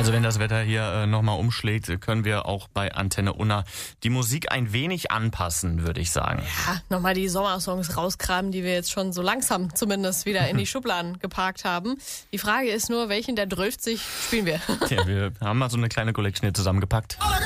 Also wenn das Wetter hier nochmal umschlägt, können wir auch bei Antenne Unna die Musik ein wenig anpassen, würde ich sagen. Ja, nochmal die Sommersongs rausgraben, die wir jetzt schon so langsam zumindest wieder in die Schubladen geparkt haben. Die Frage ist nur, welchen der 12 spielen wir? Ja, wir haben mal so eine kleine Collection hier zusammengepackt.